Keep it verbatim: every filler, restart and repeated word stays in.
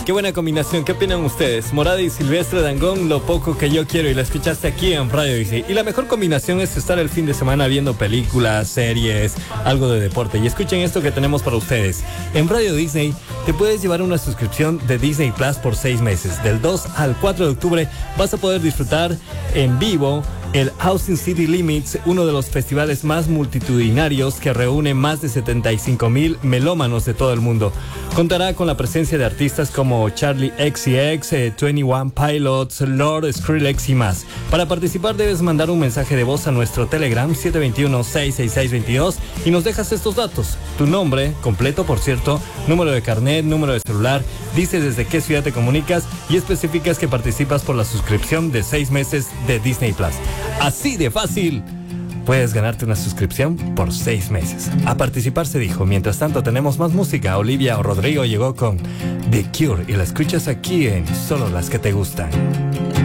Qué buena combinación, ¿qué opinan ustedes? Morada y Silvestre Dangond, Lo poco que yo quiero, y la escuchaste aquí en Radio Disney. Y la mejor combinación es estar el fin de semana viendo películas, series, algo de deporte. Y escuchen esto que tenemos para ustedes. En Radio Disney te puedes llevar una suscripción de Disney Plus por seis meses. Del dos al cuatro de octubre vas a poder disfrutar en vivo el Austin City Limits, uno de los festivales más multitudinarios que reúne más de setenta y cinco mil melómanos de todo el mundo. Contará con la presencia de artistas como Charlie X C X, eh, veintiuno Pilots, Lord Skrillex y más. Para participar debes mandar un mensaje de voz a nuestro Telegram siete dos uno, seis seis seis dos dos y nos dejas estos datos. Tu nombre, completo por cierto, número de carnet, número de celular, dices desde qué ciudad te comunicas y especificas que participas por la suscripción de seis meses de Disney Plus. Así de fácil. Puedes ganarte una suscripción por seis meses. A participar se dijo. Mientras tanto tenemos más música. Olivia Rodrigo llegó con The Cure y la escuchas aquí en Solo las que te gustan.